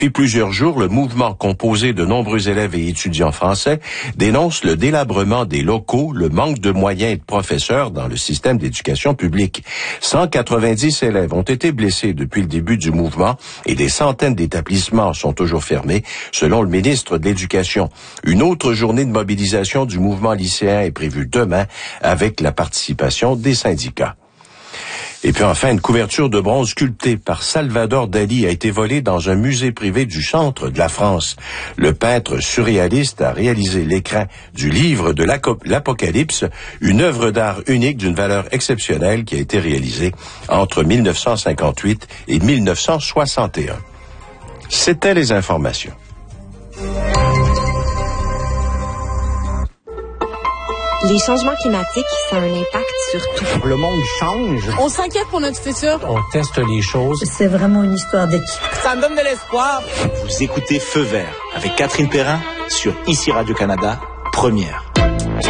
Depuis plusieurs jours, le mouvement composé de nombreux élèves et étudiants français dénonce le délabrement des locaux, le manque de moyens et de professeurs dans le système d'éducation publique. 190 élèves ont été blessés depuis le début du mouvement et des centaines d'établissements sont toujours fermés, selon le ministre de l'Éducation. Une autre journée de mobilisation du mouvement lycéen est prévue demain avec la participation des syndicats. Et puis enfin, une couverture de bronze sculptée par Salvador Dali a été volée dans un musée privé du centre de la France. Le peintre surréaliste a réalisé l'écran du livre de l'Apocalypse, une œuvre d'art unique d'une valeur exceptionnelle qui a été réalisée entre 1958 et 1961. C'était les informations. Les changements climatiques, ça a un impact sur tout. Le monde change. On s'inquiète pour notre futur. On teste les choses. C'est vraiment une histoire d'équipe. Ça me donne de l'espoir. Vous écoutez Feu vert avec Catherine Perrin sur ICI Radio-Canada, première.